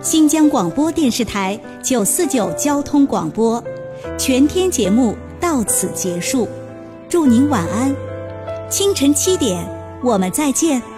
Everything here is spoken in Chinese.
新疆广播电视台949交通广播，全天节目到此结束，祝您晚安。清晨7点，我们再见。